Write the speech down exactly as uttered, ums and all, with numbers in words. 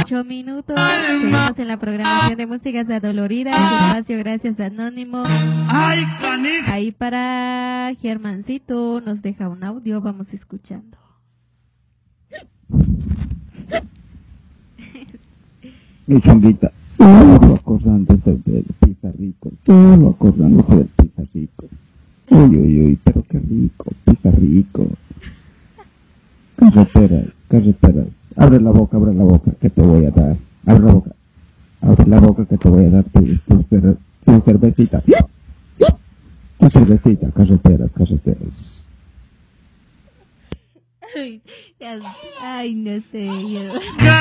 ocho minutos. Seguimos en la programación de músicas adoloridas. Espacio Gracias Anónimo. Ahí para Germancito nos deja un audio. Vamos escuchando. Mi changuita, solo acordándose del Pizarrico, solo acordándose del Pizarrico. Uy, uy, uy, pero qué rico, Pizarrico. Carreteras, carreteras. Abre la boca, abre la boca, que te voy a dar. Abre la boca. Abre la boca que te voy a dar tu, tu, tu, tu cervecita. Tu cervecita, carreteras, carreteras. Ay, ya, ay, no sé yo.